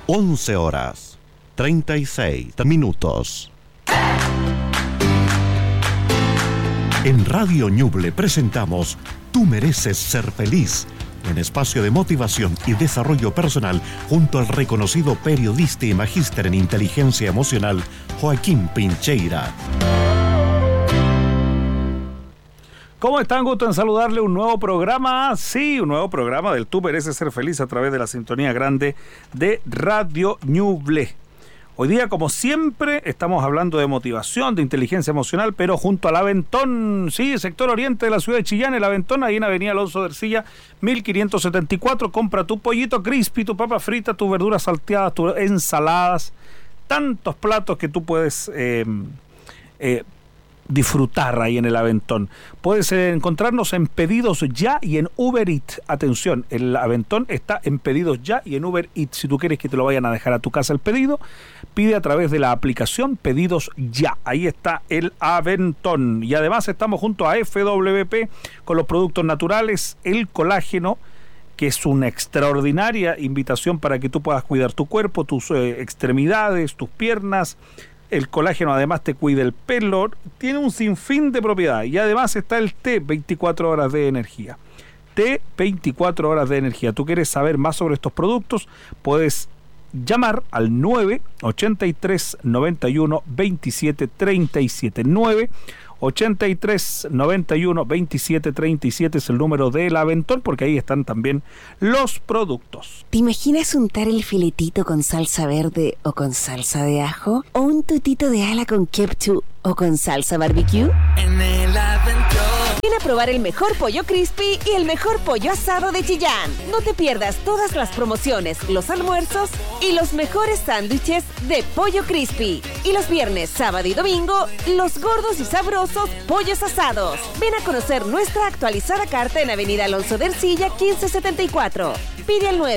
11:36. En Radio Ñuble presentamos Tú mereces ser feliz, un espacio de motivación y desarrollo personal junto al reconocido periodista y magíster en inteligencia emocional, Joaquín Pincheira. ¿Cómo están? Gusto en saludarle. Un nuevo programa, sí, un nuevo programa del Tú mereces ser feliz a través de la sintonía grande de Radio Ñuble. Hoy día, como siempre, estamos hablando de motivación, de inteligencia emocional, pero junto al Aventón, sí, sector oriente de la ciudad de Chillán, el Aventón, ahí en Avenida Alonso de Ercilla, 1574. Compra tu pollito crispy, tu papa frita, tus verduras salteadas, tus ensaladas, tantos platos que tú puedes disfrutar ahí en el Aventón. Puedes encontrarnos en Pedidos Ya y en Uber Eats. Atención, el Aventón está en Pedidos Ya y en Uber Eats. Si tú quieres que te lo vayan a dejar a tu casa el pedido, pide a través de la aplicación Pedidos Ya. Ahí está el Aventón. Y además estamos junto a FWP con los productos naturales, el colágeno, que es una extraordinaria invitación para que tú puedas cuidar tu cuerpo, tus extremidades, tus piernas. El colágeno además te cuida el pelo, tiene un sinfín de propiedades. Y además está el té 24 horas de energía. Té 24 horas de energía. ¿Tú quieres saber más sobre estos productos? Puedes llamar al 983-91-2737. 983-91-2737 es el número del Aventón, porque ahí están también los productos. ¿Te imaginas untar el filetito con salsa verde o con salsa de ajo? ¿O un tutito de ala con ketchup o con salsa barbecue? En el Aventón. Ven a probar el mejor pollo crispy y el mejor pollo asado de Chillán. No te pierdas todas las promociones, los almuerzos y los mejores sándwiches de pollo crispy. Y los viernes, sábado y domingo, los gordos y sabrosos pollos asados. Ven a conocer nuestra actualizada carta en Avenida Alonso de Ercilla 1574. Pide al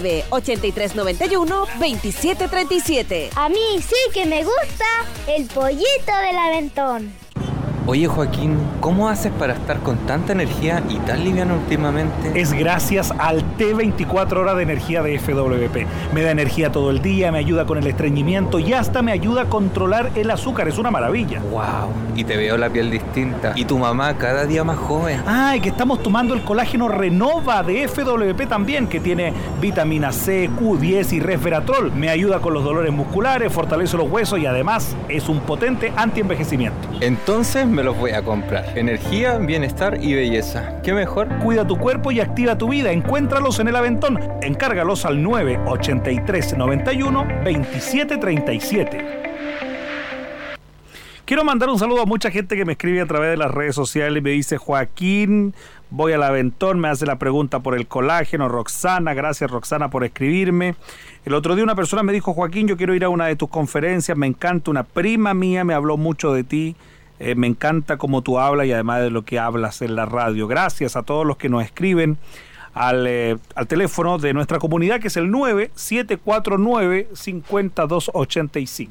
983-91-2737. A mí sí que me gusta el pollito del Aventón. Oye, Joaquín, ¿cómo haces para estar con tanta energía y tan liviano últimamente? Es gracias al té 24 horas de energía de FWP. Me da energía todo el día, me ayuda con el estreñimiento y hasta me ayuda a controlar el azúcar. Es una maravilla. ¡Wow! Y te veo la piel distinta. Y tu mamá cada día más joven. Ah, y que estamos tomando el colágeno Renova de FWP también, que tiene vitamina C, Q10 y resveratrol. Me ayuda con los dolores musculares, fortalece los huesos y además es un potente antienvejecimiento. Entonces me los voy a comprar. Energía, bienestar y belleza. ¿Qué mejor? Cuida tu cuerpo y activa tu vida. Encuéntralos en el Aventón. Encárgalos al 983-91-2737. Quiero mandar un saludo a mucha gente que me escribe a través de las redes sociales y me dice: Joaquín, voy al Aventón, me hace la pregunta por el colágeno. Roxana, gracias Roxana por escribirme. El otro día una persona me dijo: Joaquín, yo quiero ir a una de tus conferencias, me encanta, una prima mía me habló mucho de ti. Me encanta cómo tú hablas y además de lo que hablas en la radio. Gracias a todos los que nos escriben al teléfono de nuestra comunidad, que es el 9749-5285.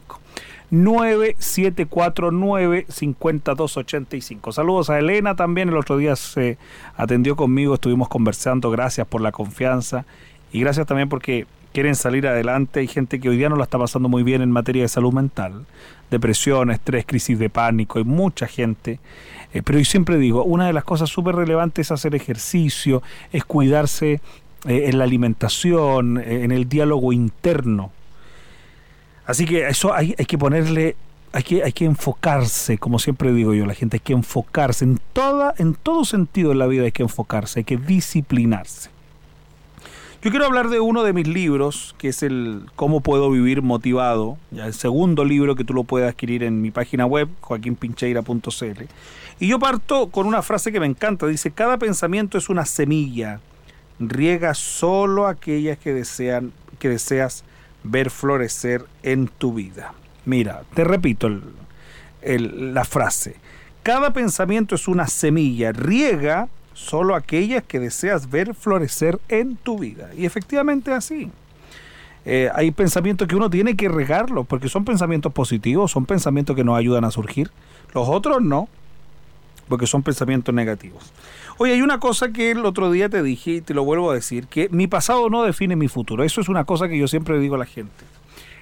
9749-5285. Saludos a Elena también, el otro día se atendió conmigo, estuvimos conversando. Gracias por la confianza y gracias también porque quieren salir adelante. Hay gente que hoy día no la está pasando muy bien en materia de salud mental, depresión, estrés, crisis de pánico, hay mucha gente, pero yo siempre digo, una de las cosas súper relevantes es hacer ejercicio, es cuidarse en la alimentación, en el diálogo interno. Así que eso hay que ponerle, hay que enfocarse, como siempre digo yo, la gente hay que enfocarse, en todo sentido en la vida hay que enfocarse, hay que disciplinarse. Yo quiero hablar de uno de mis libros, que es el Cómo puedo vivir motivado, ya el segundo libro que tú lo puedes adquirir en mi página web, joaquinpincheira.cl. Y yo parto con una frase que me encanta, dice: cada pensamiento es una semilla, riega solo aquellas que deseas ver florecer en tu vida. Mira, te repito la frase: cada pensamiento es una semilla, riega solo aquellas que deseas ver florecer en tu vida. Y efectivamente así. Hay pensamientos que uno tiene que regarlos, porque son pensamientos positivos, son pensamientos que nos ayudan a surgir. Los otros no, porque son pensamientos negativos. Oye, hay una cosa que el otro día te dije y te lo vuelvo a decir, que mi pasado no define mi futuro. Eso es una cosa que yo siempre le digo a la gente.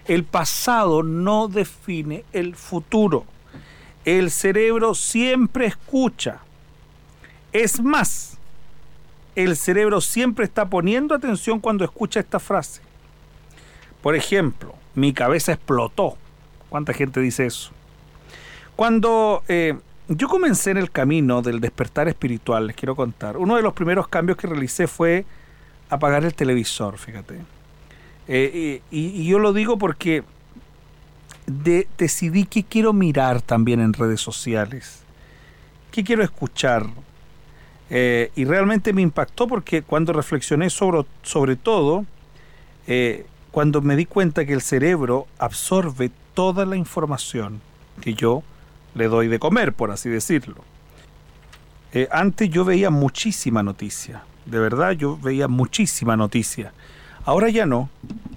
El pasado no define el futuro. El cerebro siempre escucha. Es más, el cerebro siempre está poniendo atención cuando escucha esta frase. Por ejemplo, mi cabeza explotó. ¿Cuánta gente dice eso? Cuando yo comencé en el camino del despertar espiritual, les quiero contar, uno de los primeros cambios que realicé fue apagar el televisor, fíjate. Y yo lo digo porque decidí qué quiero mirar también en redes sociales, qué quiero escuchar. Y realmente me impactó porque cuando reflexioné sobre todo, cuando me di cuenta que el cerebro absorbe toda la información que yo le doy de comer, por así decirlo. Antes yo veía muchísima noticia, de verdad yo veía muchísima noticia. Ahora ya no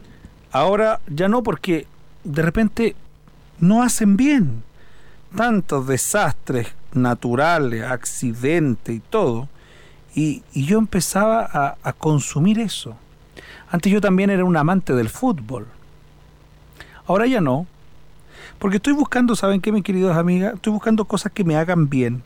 porque de repente no hacen bien. Tantos desastres naturales, accidentes y todo. Y yo empezaba a consumir eso. Antes yo también era un amante del fútbol. Ahora ya no. Porque estoy buscando, ¿saben qué, mis queridos amigas? Estoy buscando cosas que me hagan bien.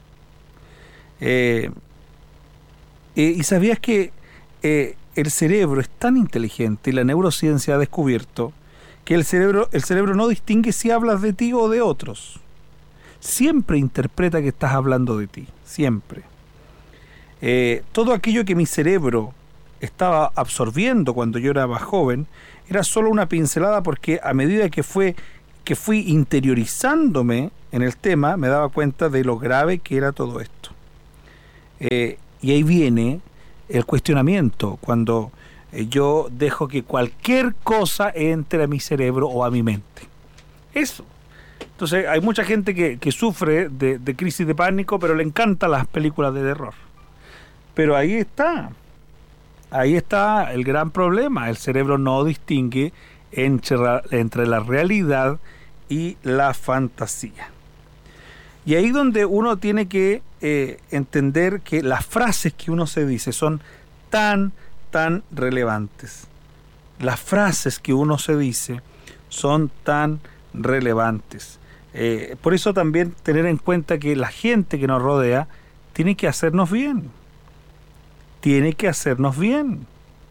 Y sabías que el cerebro es tan inteligente y la neurociencia ha descubierto que el cerebro no distingue si hablas de ti o de otros. Siempre interpreta que estás hablando de ti, siempre. Todo aquello que mi cerebro estaba absorbiendo cuando yo era más joven era solo una pincelada, porque a medida que fui interiorizándome en el tema, me daba cuenta de lo grave que era todo esto. Y ahí viene el cuestionamiento, cuando yo dejo que cualquier cosa entre a mi cerebro o a mi mente. Eso. Entonces hay mucha gente que sufre de crisis de pánico, pero le encantan las películas de terror. Pero ahí está el gran problema. El cerebro no distingue entre la realidad y la fantasía. Y ahí donde uno tiene que entender que las frases que uno se dice son tan relevantes. Las frases que uno se dice son tan relevantes. Por eso también tener en cuenta que la gente que nos rodea tiene que hacernos bien. Tiene que hacernos bien.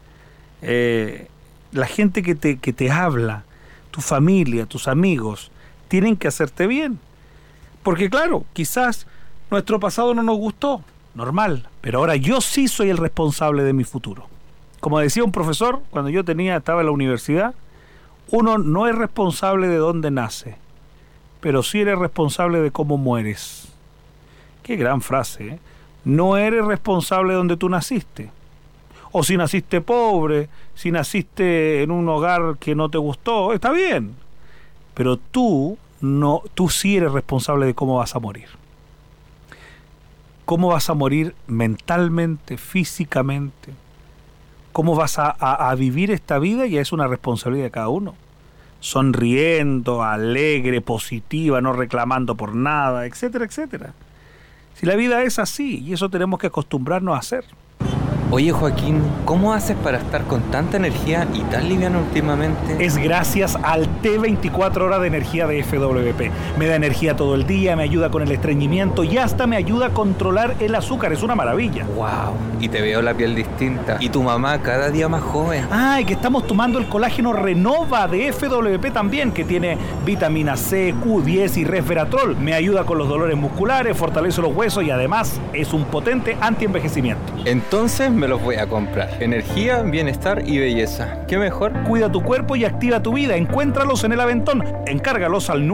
La gente que te habla, tu familia, tus amigos, tienen que hacerte bien. Porque claro, quizás nuestro pasado no nos gustó, normal, pero ahora yo sí soy el responsable de mi futuro. Como decía un profesor, cuando yo estaba en la universidad, uno no es responsable de dónde nace, pero sí eres responsable de cómo mueres. Qué gran frase, ¿eh? No eres responsable de donde tú naciste. O si naciste pobre, si naciste en un hogar que no te gustó, está bien. Pero tú sí eres responsable de cómo vas a morir. Cómo vas a morir mentalmente, físicamente. Cómo vas a vivir esta vida, ya es una responsabilidad de cada uno. Sonriendo, alegre, positiva, no reclamando por nada, etcétera, etcétera. Si la vida es así, y eso tenemos que acostumbrarnos a hacer. Oye, Joaquín, ¿cómo haces para estar con tanta energía y tan liviano últimamente? Es gracias al té 24 horas de energía de FWP. Me da energía todo el día, me ayuda con el estreñimiento y hasta me ayuda a controlar el azúcar. Es una maravilla. ¡Wow! Y te veo la piel distinta. Y tu mamá cada día más joven. Ah, y que estamos tomando el colágeno Renova de FWP también, que tiene vitamina C, Q10 y resveratrol. Me ayuda con los dolores musculares, fortalece los huesos y además es un potente antienvejecimiento. Entonces me los voy a comprar. Energía, bienestar y belleza. ¿Qué mejor? Cuida tu cuerpo y activa tu vida. Encuéntralos en el Aventón. Encárgalos al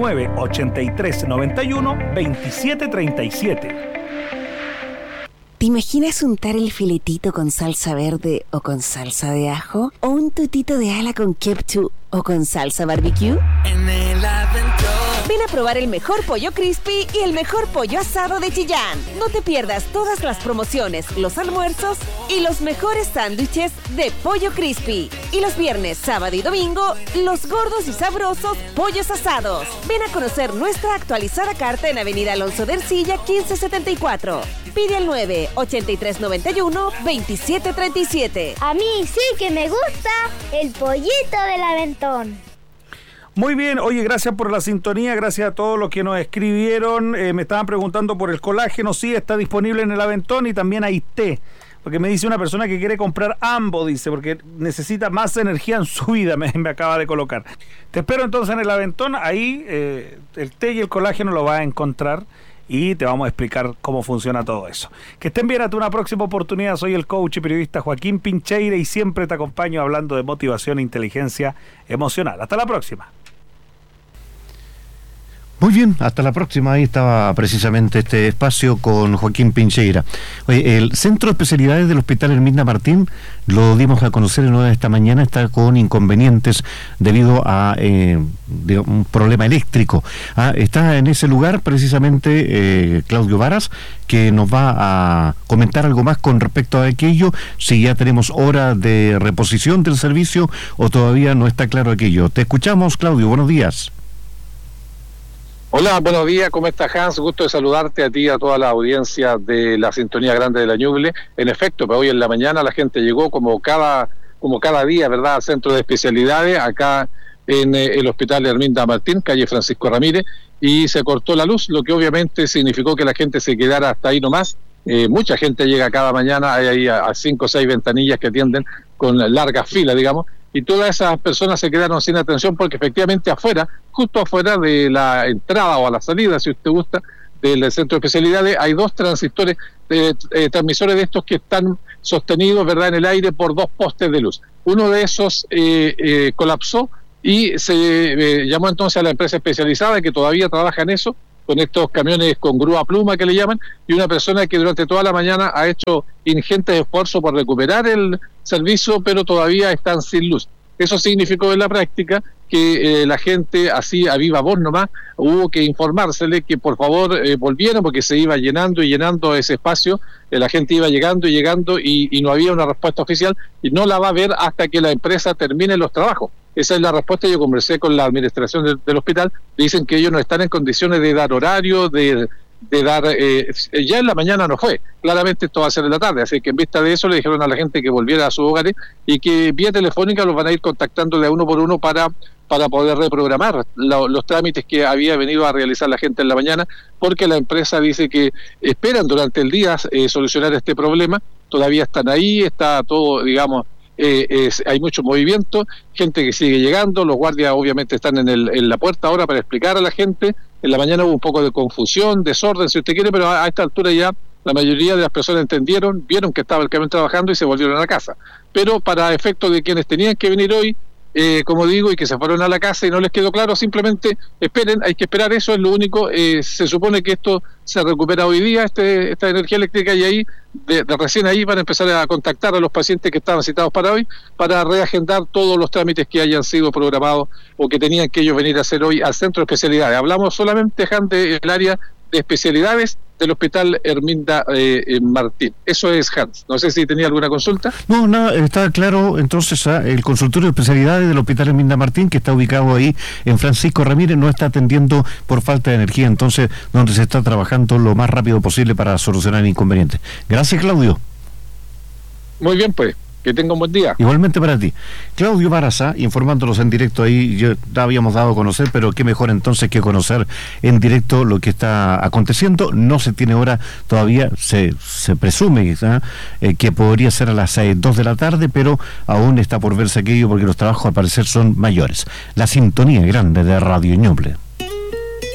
98391-2737. ¿Te imaginas untar el filetito con salsa verde o con salsa de ajo? ¿O un tutito de ala con ketchup o con salsa barbecue? En el Aventón. Ven a probar el mejor pollo crispy y el mejor pollo asado de Chillán. No te pierdas todas las promociones, los almuerzos y los mejores sándwiches de pollo crispy. Y los viernes, sábado y domingo, los gordos y sabrosos pollos asados. Ven a conocer nuestra actualizada carta en Avenida Alonso de Ercilla 1574. Pide al 98391-2737. A mí sí que me gusta el pollito del Aventón. Muy bien, oye, gracias por la sintonía, gracias a todos los que nos escribieron. Me estaban preguntando por el colágeno, sí, está disponible en el Aventón y también hay té. Porque me dice una persona que quiere comprar ambos, dice, porque necesita más energía en su vida, me acaba de colocar. Te espero entonces en el Aventón, ahí el té y el colágeno lo vas a encontrar y te vamos a explicar cómo funciona todo eso. Que estén bien, hasta una próxima oportunidad. Soy el coach y periodista Joaquín Pincheira y siempre te acompaño hablando de motivación e inteligencia emocional. Hasta la próxima. Muy bien, hasta la próxima. Ahí estaba precisamente este espacio con Joaquín Pincheira. Oye, el Centro de Especialidades del Hospital Herminda Martín, lo dimos a conocer en hora de esta mañana, está con inconvenientes debido a un problema eléctrico. Está en ese lugar precisamente Claudio Varas, que nos va a comentar algo más con respecto a aquello, si ya tenemos hora de reposición del servicio o todavía no está claro aquello. Te escuchamos, Claudio, buenos días. Hola, buenos días, ¿cómo estás, Hans? Gusto de saludarte a ti y a toda la audiencia de la Sintonía Grande de la Ñuble. En efecto, pues hoy en la mañana la gente llegó como cada día, ¿verdad?, al Centro de Especialidades, acá en el Hospital Herminda Martín, calle Francisco Ramírez, y se cortó la luz, lo que obviamente significó que la gente se quedara hasta ahí nomás. Mucha gente llega cada mañana, hay ahí a 5 o 6 ventanillas que atienden con largas filas, digamos, y todas esas personas se quedaron sin atención porque efectivamente afuera, justo afuera de la entrada o a la salida, si usted gusta, del centro de especialidades, hay 2 transistores, transmisores de estos que están sostenidos, ¿verdad?, en el aire por 2 postes de luz. Uno de esos colapsó y se llamó entonces a la empresa especializada que todavía trabaja en eso, con estos camiones con grúa pluma que le llaman, y una persona que durante toda la mañana ha hecho ingentes esfuerzos por recuperar el servicio, pero todavía están sin luz. Eso significó en la práctica que la gente, así a viva voz nomás, hubo que informársele que por favor volvieran, porque se iba llenando y llenando ese espacio, la gente iba llegando y llegando y no había una respuesta oficial, y no la va a haber hasta que la empresa termine los trabajos. Esa es la respuesta. Yo conversé con la administración del hospital, dicen que ellos no están en condiciones de dar horario, de dar, ya en la mañana no fue, claramente esto va a ser en la tarde, así que en vista de eso le dijeron a la gente que volviera a sus hogares y que vía telefónica los van a ir contactando de uno por uno para poder reprogramar los trámites que había venido a realizar la gente en la mañana, porque la empresa dice que esperan durante el día solucionar este problema. Todavía están ahí, está todo, digamos, hay mucho movimiento, gente que sigue llegando, los guardias obviamente están en la puerta ahora para explicar a la gente. En la mañana hubo un poco de confusión, desorden, si usted quiere, pero a esta altura ya la mayoría de las personas entendieron, vieron que estaba el camión trabajando y se volvieron a la casa. Pero para efecto de quienes tenían que venir hoy, como digo, y que se fueron a la casa y no les quedó claro, simplemente esperen, hay que esperar, eso es lo único. Se supone que esto se recupera hoy día, esta energía eléctrica, y ahí, de recién ahí van a empezar a contactar a los pacientes que estaban citados para hoy, para reagendar todos los trámites que hayan sido programados o que tenían que ellos venir a hacer hoy al centro de especialidades. Hablamos solamente, Han, del área de especialidades del Hospital Herminda Martín. Eso es, Hans. No sé si tenía alguna consulta. No, nada, está claro. Entonces, el consultorio de especialidades del Hospital Herminda Martín, que está ubicado ahí en Francisco Ramírez, no está atendiendo por falta de energía, entonces donde se está trabajando lo más rápido posible para solucionar el inconveniente. Gracias, Claudio. Muy bien, pues. Que tenga un buen día. Igualmente para ti. Claudio Barasa, informándonos en directo ahí, ya habíamos dado a conocer, pero qué mejor entonces que conocer en directo lo que está aconteciendo. No se tiene hora todavía, se presume que podría ser a las 2 de la tarde, pero aún está por verse aquello porque los trabajos al parecer son mayores. La Sintonía Grande de Radio Ñuble.